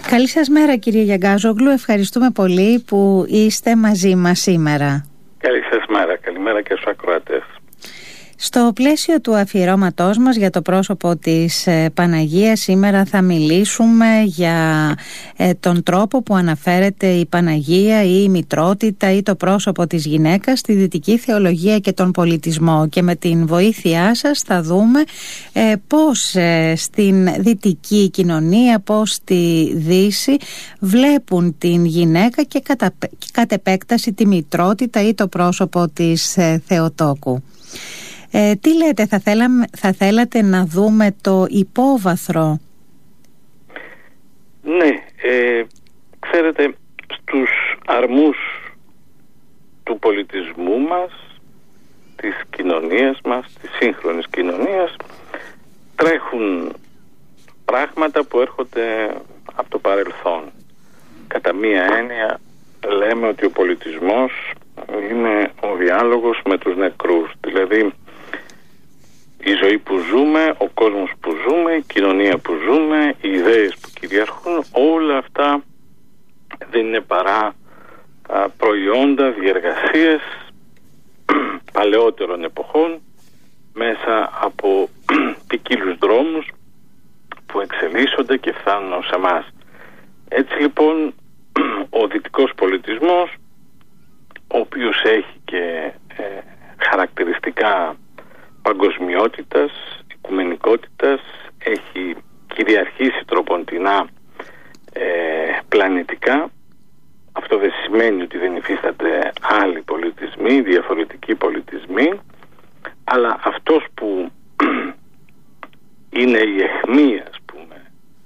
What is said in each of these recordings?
Καλή σας μέρα, κύριε Γιαγκάζογλου. Ευχαριστούμε πολύ που είστε μαζί μας σήμερα. Καλή σας μέρα. Καλημέρα και στους ακροατές. Στο πλαίσιο του αφιερώματός μας για το πρόσωπο της Παναγίας, σήμερα θα μιλήσουμε για τον τρόπο που αναφέρεται η Παναγία ή η μητρότητα ή το πρόσωπο της γυναίκας στη δυτική θεολογία και τον πολιτισμό, και με την βοήθειά σας θα δούμε πώς στην δυτική κοινωνία, πώς στη Δύση βλέπουν την γυναίκα και κατ' επέκταση τη μητρότητα ή το πρόσωπο της Θεοτόκου. Τι λέτε, θα θέλατε να δούμε το υπόβαθρο? Ναι, ξέρετε, στους αρμούς του πολιτισμού μας, της κοινωνίας μας, της σύγχρονης κοινωνίας, τρέχουν πράγματα που έρχονται από το παρελθόν. Κατά μία έννοια λέμε ότι ο πολιτισμός είναι ο διάλογος με τους νεκρούς, δηλαδή η ζωή που ζούμε, ο κόσμος που ζούμε, η κοινωνία που ζούμε, οι ιδέες που κυριαρχούν, όλα αυτά δεν είναι παρά προϊόντα διεργασίες παλαιότερων εποχών μέσα από ποικίλους δρόμους που εξελίσσονται και φτάνουν σε εμάς. Έτσι λοιπόν ο δυτικός πολιτισμός, ο οποίος έχει και χαρακτηριστικά παγκοσμιότητας, οικουμενικότητας, έχει κυριαρχήσει τροποντινά πλανητικά. Αυτό δεν σημαίνει ότι δεν υφίσταται άλλοι πολιτισμοί, διαφορετικοί πολιτισμοί, αλλά αυτός που είναι η αιχμή, ας πούμε,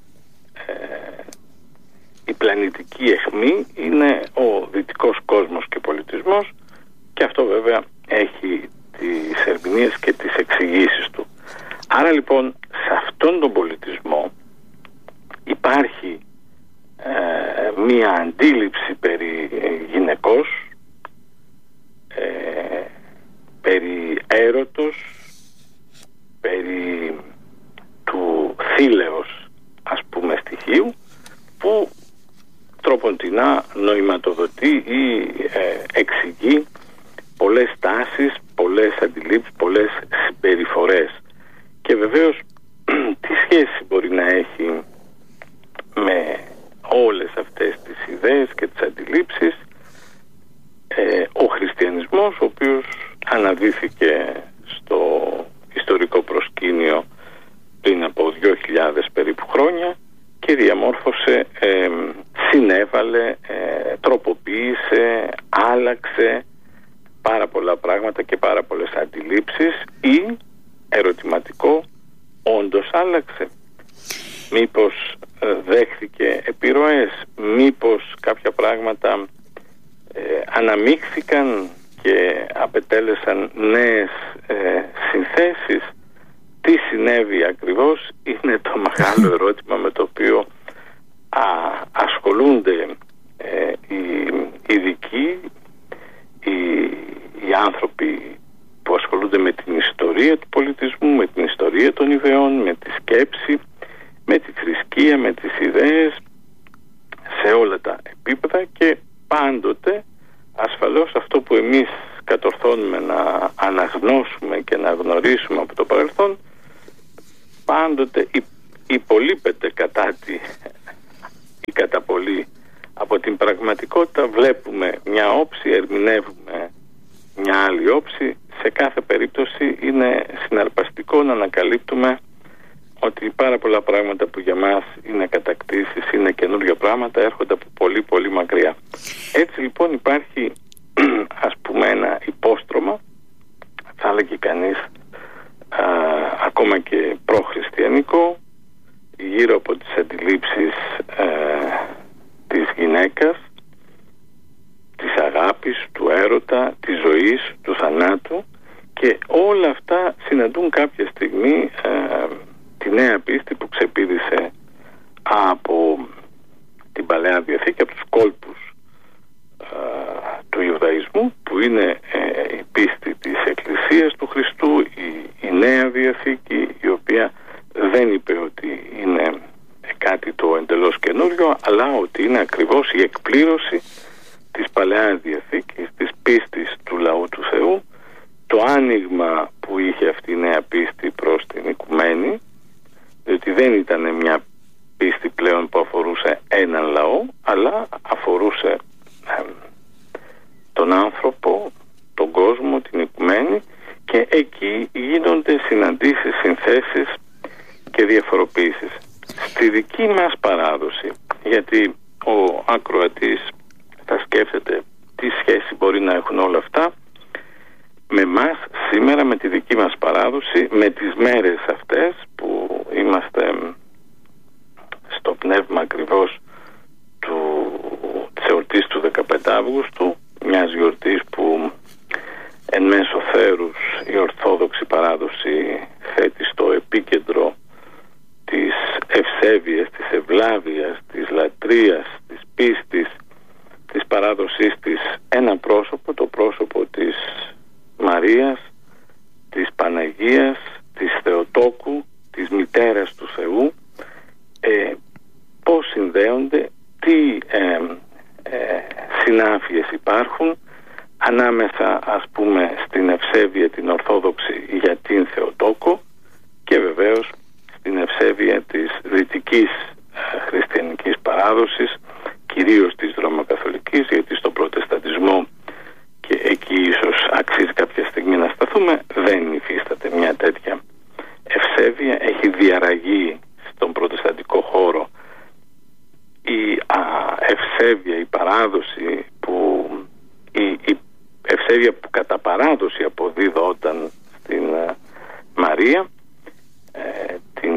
η πλανητική αιχμή, είναι ο δυτικός κόσμος και πολιτισμός, και αυτό βέβαια έχει τις ερμηνείες και τις εξηγήσεις του. Άρα λοιπόν σε αυτόν τον πολιτισμό υπάρχει μία αντίληψη περί γυναικός, περί έρωτος, περί του θήλεως, ας πούμε, στοιχείου, που τροποντινά νοηματοδοτεί ή εξηγεί πολλές τάσεις, πολλές αντιλήψεις, πολλές συμπεριφορές. Και βεβαίως τι σχέση μπορεί να έχει με όλες αυτές τις ιδέες και τις αντιλήψεις ο χριστιανισμός, ο οποίος αναδύθηκε στο ιστορικό προσκήνιο πριν από 2.000 περίπου χρόνια και διαμόρφωσε, συνέβαλε, τροποποίησε, άλλαξε πάρα πολλά πράγματα και πάρα πολλές αντιλήψεις, ή ερωτηματικό, όντως άλλαξε? Μήπως δέχθηκε επιρροές? Μήπως κάποια πράγματα αναμίχθηκαν και απετέλεσαν νέες συνθέσεις? Τι συνέβη ακριβώς είναι το μεγάλο ερώτημα με το οποίο ασχολούνται οι ειδικοί, οι άνθρωποι που ασχολούνται με την ιστορία του πολιτισμού, με την ιστορία των ιδεών, με τη σκέψη, με τη θρησκεία, με τις ιδέες, σε όλα τα επίπεδα. Και πάντοτε ασφαλώς αυτό που εμείς κατορθώνουμε να αναγνώσουμε και να γνωρίσουμε από το παρελθόν, πάντοτε υπολείπεται κατά πολύ από την πραγματικότητα. Βλέπουμε μια όψη, ερμηνεύουμε μια άλλη όψη. Σε κάθε περίπτωση είναι συναρπαστικό να ανακαλύπτουμε ότι πάρα πολλά πράγματα που για μας είναι κατακτήσεις, είναι καινούργια πράγματα, έρχονται από πολύ πολύ μακριά. Έτσι λοιπόν υπάρχει ας πούμε ένα υπόστρωμα, θα έλεγε κανείς ακόμα και προχριστιανικό, γύρω από τις αντιλήψεις της γυναίκας, της αγάπης, του έρωτα, της ζωής, του θανάτου, και όλα αυτά συναντούν κάποια στιγμή τη νέα πίστη που ξεπήδησε από την Παλαιά Διαθήκη, από τους κόλπους του Ιουδαϊσμού, που είναι η πίστη της Εκκλησίας του Χριστού, η Νέα Διαθήκη, η οποία δεν είπε ότι είναι κάτι το εντελώς καινούργιο, καινούριο, αλλά ότι είναι ακριβώς η εκπλήρωση της Παλαιάς Διαθήκης, της πίστης του λαού του Θεού, το άνοιγμα που είχε αυτή η νέα πίστη προς την οικουμένη, διότι δεν ήταν μια πίστη πλέον που αφορούσε έναν λαό, αλλά αφορούσε τον άνθρωπο, τον κόσμο, την οικουμένη, και εκεί γίνονται συναντήσεις, συνθέσεις και διαφοροποίησεις. Στη δική μας παράδοση, γιατί ο ακροατής θα σκέφτεται τι σχέση μπορεί να έχουν όλα αυτά με μας σήμερα, με τη δική μας παράδοση, με τις μέρες αυτές που είμαστε στο πνεύμα ακριβώς της εορτής του 15 Αύγουστου, μιας γιορτής που εν μέσω θέρους η Ορθόδοξη παράδοση θέτει στο επίκεντρο της ευσέβειας, της ευλάβειας, της λατρείας, της πίστης, της παράδοσής της ένα πρόσωπο, το πρόσωπο της Μαρίας, της Παναγίας, της Θεοτόκου, της μητέρας του Θεού. Πώς συνδέονται, τι συνάφειες υπάρχουν ανάμεσα, ας πούμε, στην ευσέβεια την Ορθόδοξη για την Θεοτόκο και βεβαίως στην ευσέβεια της δυτικής χριστιανικής παράδοσης, κυρίως της Ρωμακαθολικής, γιατί στο Προτεσταντισμό, και εκεί ίσως αξίζει κάποια στιγμή να σταθούμε, δεν υφίσταται μια τέτοια ευσέβεια. Έχει διαραγεί στον προτεσταντικό χώρο η ευσέβεια, η παράδοση η ευσέβεια που κατά παράδοση αποδίδονταν στην Μαρία, την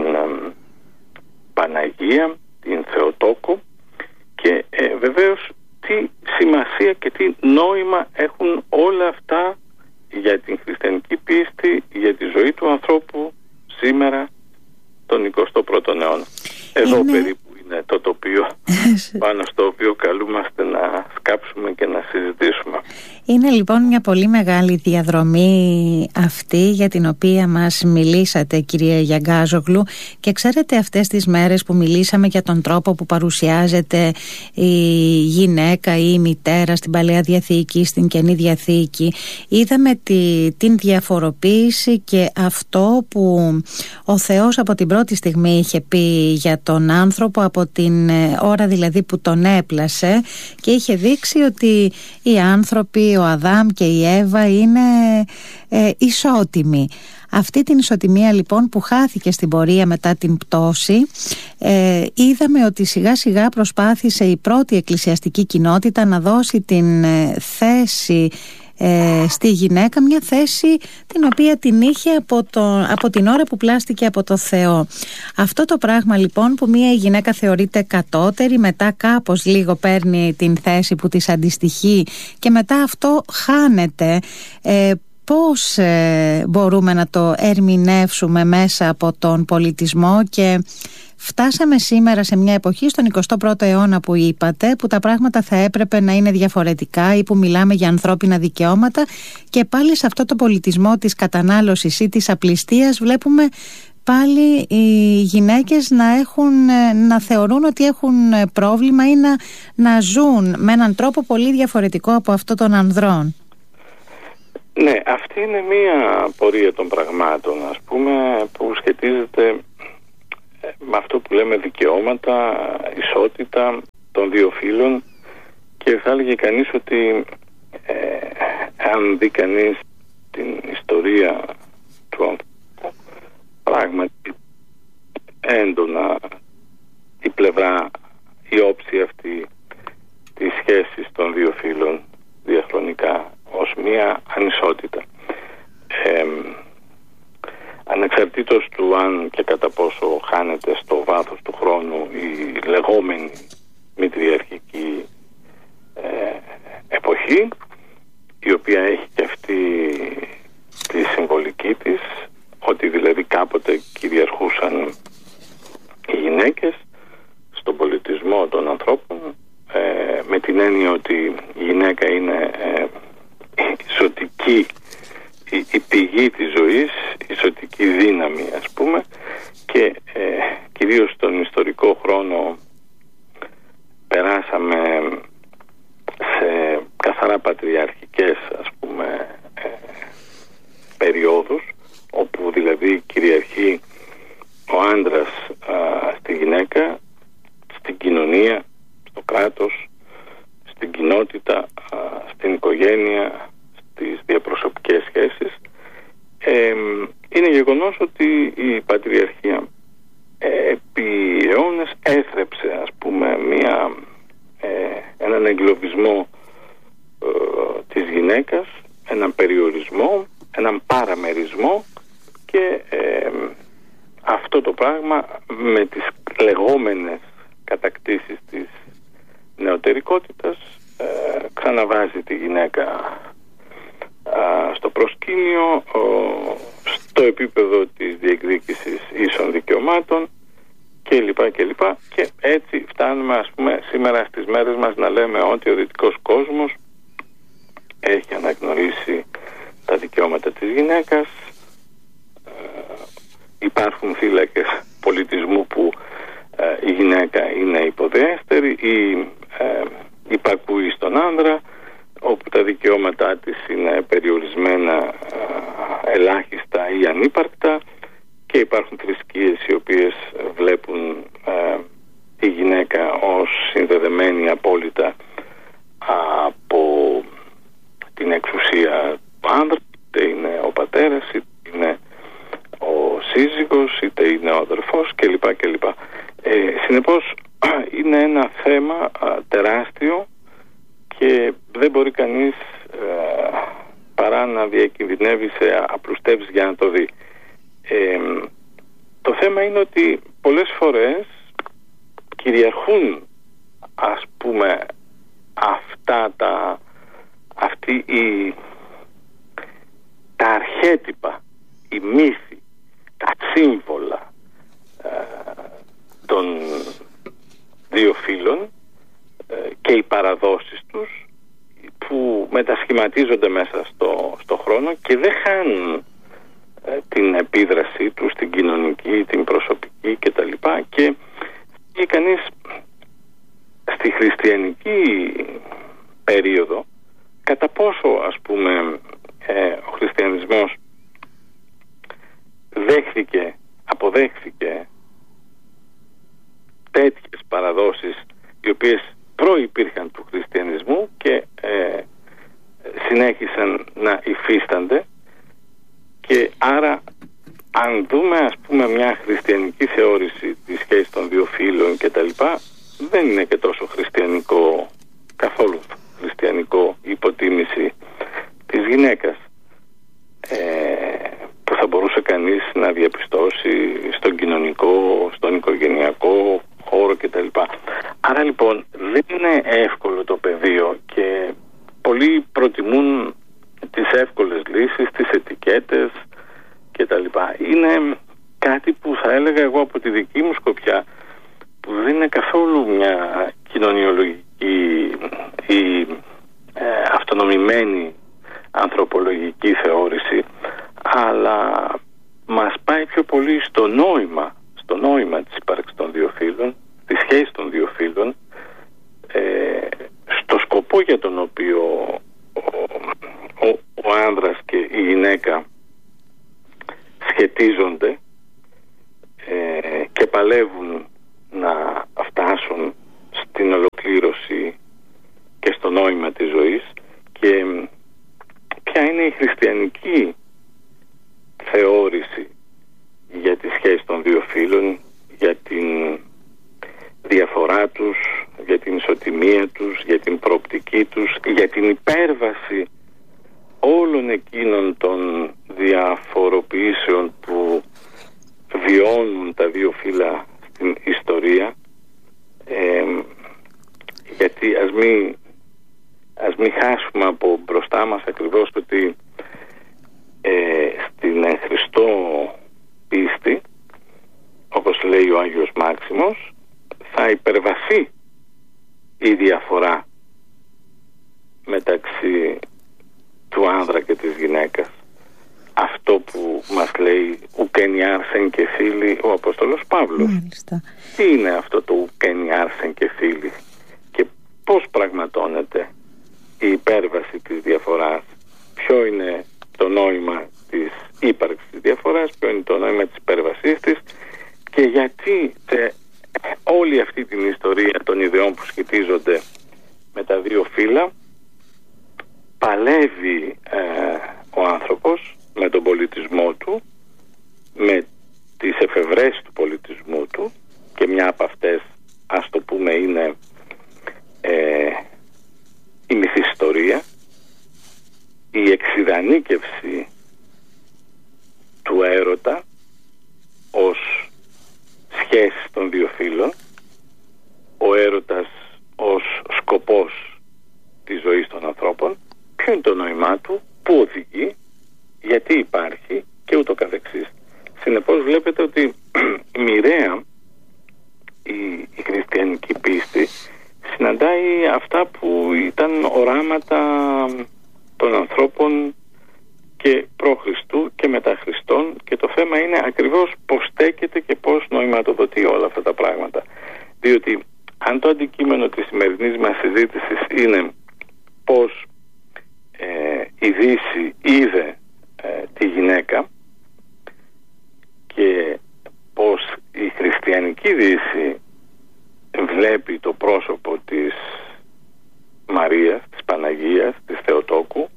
Παναγία, την Θεοτόκο, και βεβαίως τι σημασία και τι νόημα έχουν όλα αυτά για την χριστιανική πίστη, για τη ζωή του ανθρώπου σήμερα τον 21ο αιώνα. Εδώ περίπου είναι το τοπίο πάνω στο οποίο καλούμαστε να σκάψουμε και να συζητήσουμε. Είναι λοιπόν μια πολύ μεγάλη διαδρομή αυτή για την οποία μας μιλήσατε, κυρία Γιαγκάζογλου, και ξέρετε, αυτές τις μέρες που μιλήσαμε για τον τρόπο που παρουσιάζεται η γυναίκα ή η μητέρα στην Παλαιά Διαθήκη, στην Καινή Διαθήκη, είδαμε την διαφοροποίηση και αυτό που ο Θεός από την πρώτη στιγμή είχε πει για τον άνθρωπο, από την ώρα δηλαδή που τον έπλασε, και είχε δείξει ότι οι άνθρωποι, ο Αδάμ και η Εύα, είναι ισότιμοι. Αυτή την ισοτιμία λοιπόν που χάθηκε στην πορεία μετά την πτώση, είδαμε ότι σιγά σιγά προσπάθησε η πρώτη εκκλησιαστική κοινότητα να δώσει την θέση στη γυναίκα, μια θέση την οποία την είχε από την ώρα που πλάστηκε από το Θεό. Αυτό το πράγμα λοιπόν που μια γυναίκα θεωρείται κατώτερη, μετά κάπως λίγο παίρνει την θέση που της αντιστοιχεί και μετά αυτό χάνεται, πώς μπορούμε να το ερμηνεύσουμε μέσα από τον πολιτισμό? Και φτάσαμε σήμερα σε μια εποχή, στον 21ο αιώνα που είπατε, που τα πράγματα θα έπρεπε να είναι διαφορετικά ή που μιλάμε για ανθρώπινα δικαιώματα, και πάλι σε αυτό το πολιτισμό της κατανάλωσης ή της απληστίας βλέπουμε πάλι οι γυναίκες να θεωρούν ότι έχουν πρόβλημα ή να ζουν με έναν τρόπο πολύ διαφορετικό από αυτό των ανδρών. Ναι, αυτή είναι μία πορεία των πραγμάτων, ας πούμε, που σχετίζεται με αυτό που λέμε δικαιώματα, ισότητα των δύο φύλων, και θα έλεγε κανείς ότι αν δει κανείς την ιστορία του ανθρώπου, πράγματι έντονα η πλευρά, η όψη αυτή της σχέσης των δύο φύλων διαχρονικά ως μία ανισότητα. Ανεξαρτήτως του αν και κατά πόσο χάνεται στο βάθος του χρόνου η λεγόμενη μητριαρχική εποχή, η οποία έχει και αυτή τη συμβολική της, ότι δηλαδή κάποτε κυριαρχούσαν οι γυναίκες στον πολιτισμό των ανθρώπων, με την έννοια ότι η γυναίκα είναι ισοτική, η πηγή της ζωής, η ισοτική δύναμη, ας πούμε, και κυρίως στον ιστορικό χρόνο κοινωνία, στο κράτος, στην κοινότητα, στην οικογένεια, στις διαπροσωπικές σχέσεις. Είναι γεγονός ότι η πατριαρχία επί αιώνες έθρεψε, ας πούμε, έναν εγκλωβισμό της γυναίκας, έναν περιορισμό, έναν παραμερισμό, και αυτό το πράγμα με τις λεγόμενες κατακτήσεις της νεωτερικότητας ξαναβάζει τη γυναίκα στο προσκήνιο, στο επίπεδο της διεκδίκησης ίσων δικαιωμάτων κλπ. Και έτσι φτάνουμε, ας πούμε, σήμερα στις μέρες μας να λέμε ότι ο δυτικός κόσμος έχει αναγνωρίσει τα δικαιώματα της γυναίκας. Υπάρχουν φύλακες πολιτισμού που η γυναίκα είναι υποδέστερη ή υπακούει στον άνδρα, όπου τα δικαιώματά της είναι περιορισμένα, ελάχιστα ή ανύπαρκτα, και υπάρχουν θρησκείες οι οποίες βλέπουν τη γυναίκα ως συνδεδεμένη απόλυτα από την εξουσία του άνδρα, είτε είναι ο πατέρας, είτε είναι ο σύζυγος, είτε είναι ο αδερφός κλπ. Συνεπώς είναι ένα θέμα τεράστιο και δεν μπορεί κανείς παρά να διακινδυνεύει σε απλουστεύσεις για να το δει. Το θέμα είναι ότι πολλές φορές κυριαρχούν, ας πούμε, τα αρχέτυπα, οι μύθοι, τα σύμβολα των δύο φύλων και οι παραδόσεις τους, που μετασχηματίζονται μέσα στο χρόνο και δεν χάνουν την επίδρασή τους, την κοινωνική, την προσωπική κτλ. Και κανείς στη χριστιανική περίοδο, κατά πόσο, ας πούμε, ο χριστιανισμός αποδέχθηκε τέτοιες παραδόσεις οι οποίες προϋπήρχαν του χριστιανισμού και συνέχισαν να υφίστανται, και άρα αν δούμε, ας πούμε, μια χριστιανική θεώρηση της σχέσης των δύο φύλων και τα λοιπά, δεν είναι και τόσο καθόλου χριστιανικό η υποτίμηση της γυναίκας, που θα μπορούσε κανείς να διαπιστώσει στον κοινωνικό, στον οικογενειακό χώρο κτλ. Άρα λοιπόν δεν είναι εύκολο το πεδίο και πολλοί προτιμούν τις εύκολες λύσεις, τις ετικέτες κτλ. Είναι κάτι που θα έλεγα εγώ από τη δική μου σκοπιά, που δεν είναι καθόλου μια κοινωνιολογική ή αυτονομημένη ανθρωπολογική θεώρηση, αλλά μας πάει πιο πολύ στο νόημα της ύπαρξης των δύο φύλων, τη σχέση των δύο φύλων, στο σκοπό για τον οποίο ο άνδρας και η γυναίκα σχετίζονται και παλεύουν να φτάσουν στην ολοκλήρωση και στο νόημα της ζωής, και ποια είναι η χριστιανική θεώρηση για τη σχέση των δύο φύλων, για την διαφορά τους, για την ισοτιμία τους, για την προοπτική τους, για την υπέρβαση όλων εκείνων των διαφοροποιήσεων που βιώνουν τα δύο φύλλα στην ιστορία, γιατί ας μην χάσουμε από μπροστά μας ακριβώς ότι στην εν Χριστώ πίστη, όπως λέει ο Άγιος Μάξιμος, θα υπερβαθεί η διαφορά μεταξύ του άνδρα και της γυναίκας. Αυτό που μας λέει ουκεν άρσεν και φίλοι ο Απόστολος Παύλος. Μάλιστα. Τι είναι αυτό το ουκεν άρσεν και φίλοι και πώς πραγματώνεται η υπέρβαση της διαφοράς? Ποιο είναι το νόημα της ύπαρξης της διαφοράς, ποιο είναι το νόημα της υπέρβασής της, και γιατί σε όλη όλη αυτή την ιστορία των ιδεών που σχετίζονται με τα δύο φύλλα παλεύει ο άνθρωπος με τον πολιτισμό του, με τις εφευρέσεις του πολιτισμού του, και μια από αυτές, ας το πούμε, είναι η μυθιστορία, η εξειδανίκευση του έρωτα ως σχέση των δύο φύλων, ο έρωτας ως σκοπός της ζωής των ανθρώπων, ποιο είναι το νόημά του, πού οδηγεί, γιατί υπάρχει και ούτω καθεξής. Συνεπώς βλέπετε ότι μοιραία η χριστιανική πίστη συναντάει αυτά που ήταν οράματα των ανθρώπων και προ Χριστού και μετά Χριστόν, και το θέμα είναι ακριβώς πώς στέκεται και πώς νοηματοδοτεί όλα αυτά τα πράγματα. Διότι αν το αντικείμενο της σημερινής μας συζήτησης είναι πώς η Δύση είδε τη γυναίκα και πώς η χριστιανική Δύση βλέπει το πρόσωπο της Μαρίας, της Παναγίας, της Θεοτόκου,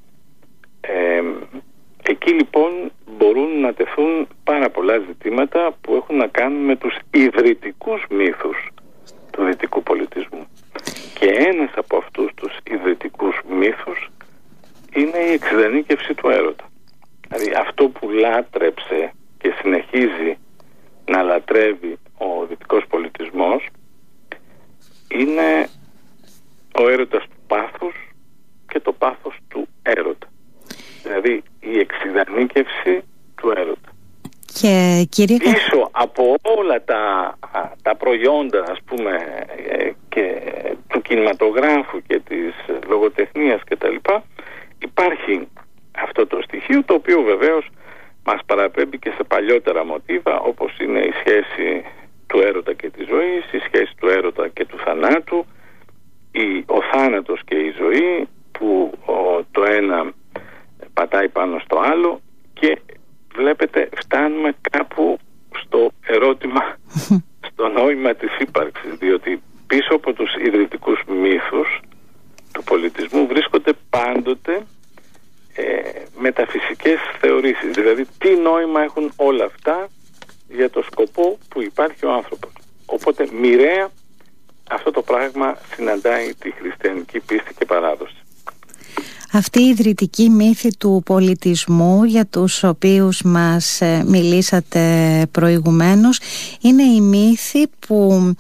εκεί λοιπόν μπορούν να τεθούν πάρα πολλά ζητήματα που έχουν να κάνουν με τους ιδρυτικούς μύθους του δυτικού πολιτισμού. Και ένας από αυτούς τους ιδρυτικούς μύθους είναι η εξειδανίκευση του έρωτα. Δηλαδή αυτό που λάτρεψε και συνεχίζει να λατρεύει ο δυτικός πολιτισμός είναι ο έρωτας του πάθους και το πάθος του έρωτα. Δηλαδή η εξειδανίκευση του έρωτα. Και πίσω από όλα τα προϊόντα, ας πούμε, και του κινηματογράφου και της λογοτεχνίας και τα λοιπά, υπάρχει αυτό το στοιχείο, το οποίο βεβαίως μας παραπέμπει και σε παλιότερα μοτίβα, όπως είναι η σχέση του έρωτα και της ζωής, η σχέση του έρωτα και του θανάτου, ο θάνατος και η ζωή, που το ένα πατάει πάνω στο άλλο, και βλέπετε φτάνουμε κάπου στο ερώτημα, στο νόημα της ύπαρξης, διότι πίσω από τους ιδρυτικούς μύθους του πολιτισμού βρίσκονται πάντοτε μεταφυσικές θεωρήσεις, δηλαδή τι νόημα έχουν όλα αυτά για το σκοπό που υπάρχει ο άνθρωπος. Οπότε μοιραία αυτό το πράγμα συναντάει τη χριστιανική πίστη και παράδοση. Αυτή η ιδρυτική μύθη του πολιτισμού για τους οποίους μας μιλήσατε προηγουμένως είναι οι μύθοι που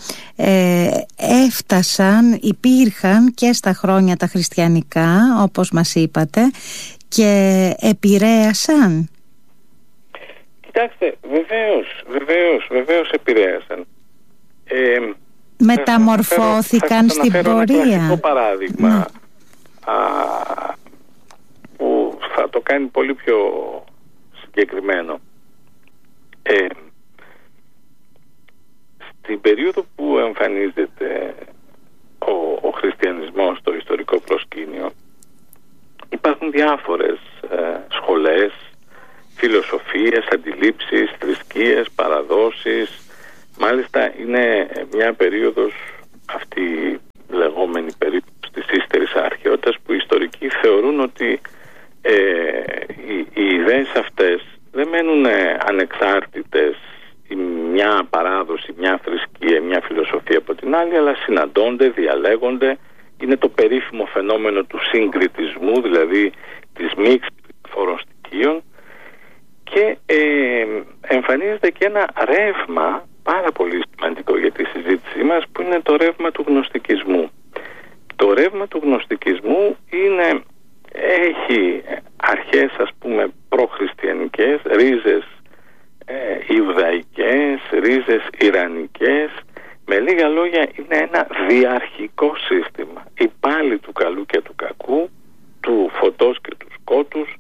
υπήρχαν και στα χρόνια τα χριστιανικά, όπως μας είπατε, και επηρέασαν. Κοιτάξτε, βεβαίως επηρέασαν. Μεταμορφώθηκαν στην πορεία. Ένα κλασικό παράδειγμα που θα το κάνει πολύ πιο συγκεκριμένο. Στην περίοδο που εμφανίζεται ο χριστιανισμός στο ιστορικό προσκήνιο, υπάρχουν διάφορες σχολές, φιλοσοφίες, αντιλήψεις, θρησκείες, παραδόσεις. Μάλιστα είναι μια περίοδος, αυτή η λεγόμενη περίοδος της ύστερης αρχαιότητας, που οι ιστορικοί θεωρούν ότι οι ιδέες αυτές δεν μένουν ανεξάρτητες, μια παράδοση, μια θρησκεία, μια φιλοσοφία από την άλλη, αλλά συναντώνται, διαλέγονται. Είναι το περίφημο φαινόμενο του συγκριτισμού, δηλαδή της μίξης διαφόρων στοιχείων, και εμφανίζεται και ένα ρεύμα πάρα πολύ σημαντικό για τη συζήτησή μας, που είναι το ρεύμα του γνωστικισμού. Το ρεύμα του γνωστικισμού έχει αρχές, ας πούμε, προχριστιανικές, ρίζες ιουδαϊκές, ρίζες ιρανικές. Με λίγα λόγια, είναι ένα διαρχικό σύστημα. Η πάλη του καλού και του κακού, του φωτός και του σκότους.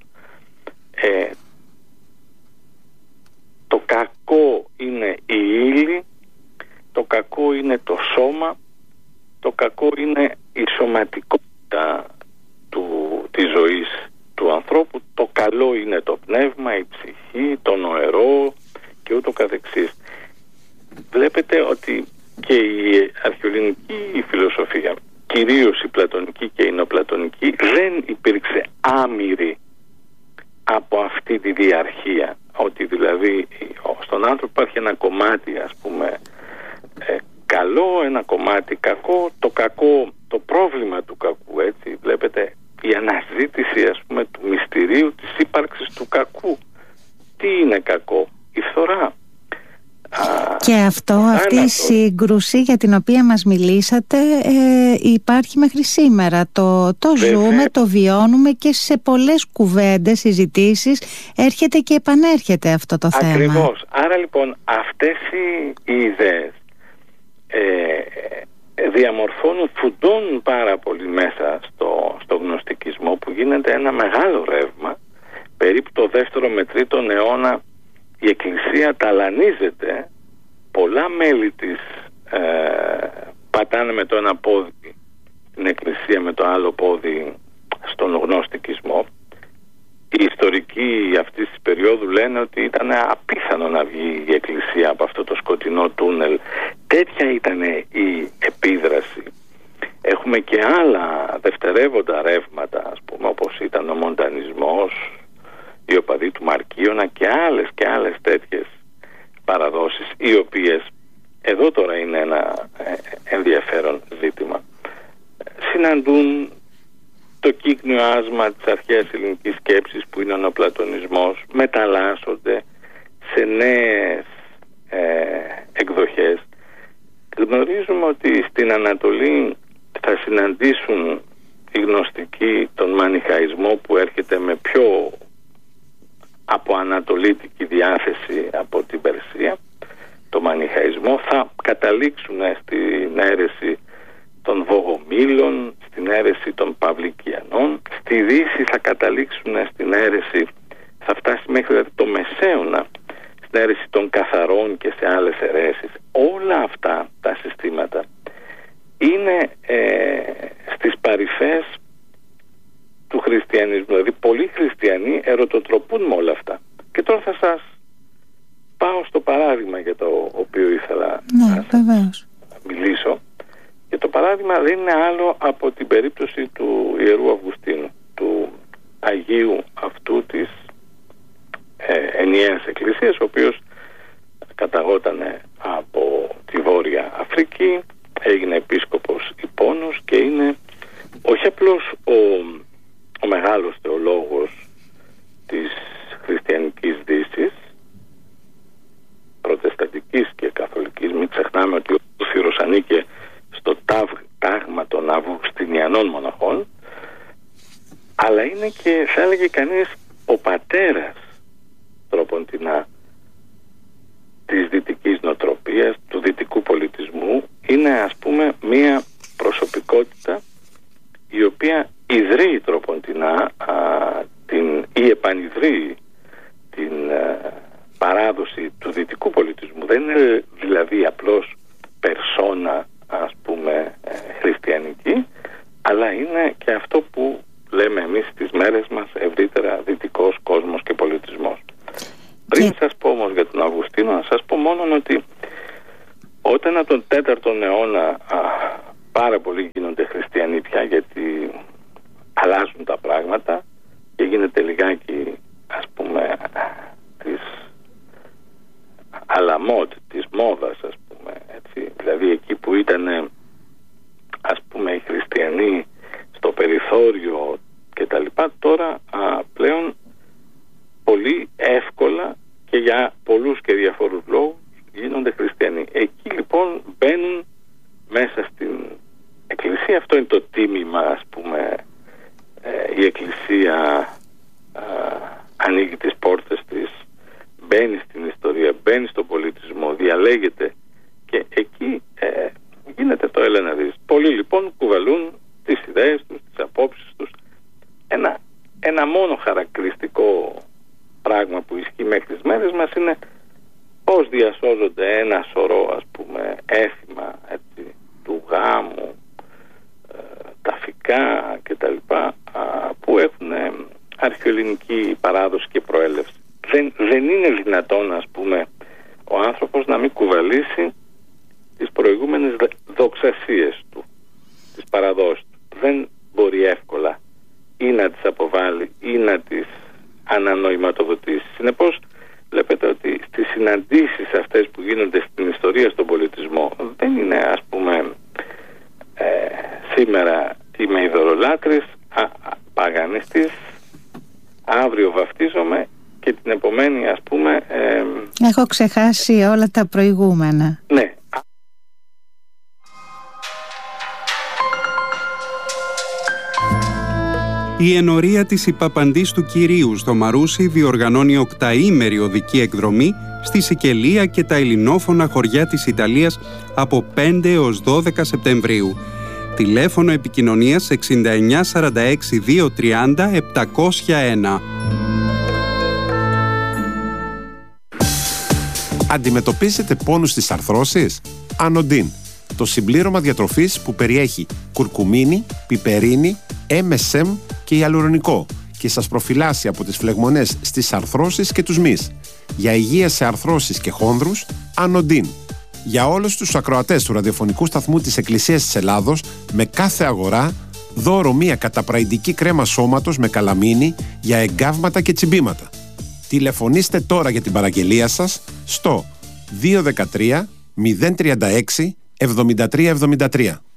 Το κακό είναι η ύλη, το κακό είναι το σώμα, το κακό είναι η σωματικότητα της ζωής του ανθρώπου, το καλό είναι το πνεύμα, η ψυχή, το νοερό και ούτω καθεξής. Βλέπετε ότι και η αρχαιοελληνική φιλοσοφία, κυρίως η πλατωνική και η νεοπλατωνική, δεν υπήρξε άμυρη από αυτή τη διαρχία, ότι δηλαδή στον άνθρωπο υπάρχει ένα κομμάτι, ας πούμε, καλό, ένα κομμάτι κακό. Το κακό, το πρόβλημα του κακού, έτσι, βλέπετε, η αναζήτηση, ας πούμε, του μυστηρίου της ύπαρξης του κακού. Τι είναι κακό? Η φθορά. Και αυτή η σύγκρουση για την οποία μας μιλήσατε υπάρχει μέχρι σήμερα. Το ζούμε, το βιώνουμε και σε πολλές κουβέντες, συζητήσεις έρχεται και επανέρχεται αυτό το θέμα. Ακριβώς. Άρα λοιπόν αυτές οι ιδέες διαμορφώνουν, φουντώνουν πάρα πολύ μέσα στο γνωστικισμό, που γίνεται ένα μεγάλο ρεύμα. Περίπου το 2ο με 3ο αιώνα η Εκκλησία ταλανίζεται, πολλά μέλη της πατάνε με το ένα πόδι την Εκκλησία, με το άλλο πόδι στον γνωστικισμό. Οι ιστορικοί αυτής της περίοδου λένε ότι ήταν απίθανο να βγει η Εκκλησία από αυτό το σκοτεινό τούνελ. Τέτοια ήταν η επίδραση. Έχουμε και άλλα δευτερεύοντα ρεύματα, ας πούμε, όπως ήταν ο μοντανισμός, οι οπαδοί του Μαρκίωνα και άλλες τέτοιες παραδόσεις, οι οποίες, εδώ τώρα είναι ένα ενδιαφέρον ζήτημα, συναντούν το κύκνιο άσμα της αρχαίας ελληνικής σκέψης, που είναι ο νεοπλατωνισμός, μεταλλάσσονται σε νέες εκδοχές. Γνωρίζουμε ότι στην Ανατολή θα συναντήσουν οι γνωστικοί τον μανιχαϊσμό, που έρχεται με πιο από ανατολίτικη διάθεση από την Περσία. Το μανιχαϊσμό θα καταλήξουν στην αίρεση των Βογομήλων, στην αίρεση των Παυλικιανών. Στη Δύση θα καταλήξουν στην αίρεση, θα φτάσει μέχρι δηλαδή το Μεσαίωνα, στην αίρεση των Καθαρών και σε άλλες αιρέσεις. Όλα αυτά τα συστήματα είναι στις παρυφές του χριστιανισμού. Δηλαδή πολλοί χριστιανοί ερωτοτροπούν με όλα αυτά. Και τώρα θα σας πάω στο παράδειγμα για το οποίο ήθελα να μιλήσω. Και το παράδειγμα δεν είναι άλλο από την περίπτωση του Ιερού Αυγουστίνου, του Αγίου αυτού της ενιαίας εκκλησίας, ο οποίος καταγότανε από τη Βόρεια Αφρική, έγινε επίσκοπος Ιππώνος και είναι όχι απλώς ο μεγάλος θεολόγος της χριστιανικής Δύσης, προτεσταντικής και καθολικής. Μην ξεχνάμε ότι ο Θύρος ανήκε στο τάγμα των Αυγουστινιανών μοναχών, αλλά είναι και, θα έλεγε κανείς, ο πατέρας τροποντινά της δυτικής νοοτροπίας, του δυτικού πολιτισμού. Είναι, ας πούμε, μία προσωπικότητα η οποία ιδρύει τροποντινά ή επανειδρύει την παράδοση του δυτικού πολιτισμού. Δεν είναι δηλαδή απλώς περσόνα, ας πούμε, χριστιανική, αλλά είναι και αυτό που λέμε εμείς στις μέρες μας ευρύτερα δυτικός κόσμος και πολιτισμός. Πριν σας πω όμως για τον Αυγουστίνο, να σας πω μόνο ότι όταν από τον 4ο αιώνα πάρα πολλοί γίνονται χριστιανοί πια, γιατί αλλάζουν τα πράγματα και γίνεται λιγάκι, ας πούμε, της αλαμότ, της μόδας, ας πούμε, έτσι. Δηλαδή εκεί που ήταν, ας πούμε, οι χριστιανοί στο περιθώριο και τα λοιπά, τώρα πλέον πολύ εύκολα και για πολλούς και διαφορούς λόγους γίνονται χριστιανοί. Εκεί λοιπόν μπαίνουν μέσα στην Εκκλησία. Αυτό είναι το τίμημα, ας πούμε. Η Εκκλησία ανοίγει τις πόρτες της, μπαίνει στην ιστορία, μπαίνει στον πολιτισμό, διαλέγεται και εκεί γίνεται το έλενα δις. Πολλοί λοιπόν κουβαλούν τις ιδέες τους, τις απόψεις τους. Ένα μόνο χαρακτηριστικό πράγμα που ισχύει μέχρι τις μέρες μας είναι πώς διασώζονται ένα σωρό, ας πούμε, έθιμα, έτσι, του γάμου, ταφικά κτλ, που έχουν αρχαιοελληνική παράδοση και προέλευση. Δεν είναι δυνατόν, ας πούμε, ο άνθρωπος να μην κουβαλήσει τις προηγούμενες προηγούμενες δοξασίες του, τις παραδόσεις του. Δεν μπορεί εύκολα ή να τις αποβάλει ή να τις ανανοηματοδοτήσει. Συνεπώς βλέπετε ότι στις συναντήσεις αυτές που γίνονται στην ιστορία, στον πολιτισμό, δεν είναι, ας πούμε, σήμερα είμαι ειδωλολάτρης, παγανιστής, αύριο βαφτίζομαι και την επομένη, ας πούμε, έχω ξεχάσει όλα τα προηγούμενα. Ναι. Η ενορία της Υπαπαντής του Κυρίου στο Μαρούσι διοργανώνει οκταήμερη οδική εκδρομή στη Σικελία και τα ελληνόφωνα χωριά της Ιταλίας από 5 έως 12 Σεπτεμβρίου. Τηλέφωνο επικοινωνίας 69 46 230 701. Αντιμετωπίζετε πόνους στις αρθρώσεις? Ανοντίν, το συμπλήρωμα διατροφής που περιέχει κουρκουμίνη, πιπερίνη, MSM και ιαλουρονικό και σας προφυλάσσει από τις φλεγμονές στις αρθρώσεις και τους μυς. Για υγεία σε αρθρώσεις και χόνδρους, Ανοντίν. Για όλους τους ακροατές του ραδιοφωνικού σταθμού της Εκκλησίας της Ελλάδος, με κάθε αγορά, δώρο μία καταπραϊντική κρέμα σώματος με καλαμίνη για εγκάβματα και τσιμπήματα. Τηλεφωνήστε τώρα για την παραγγελία σας στο 213 036 7373.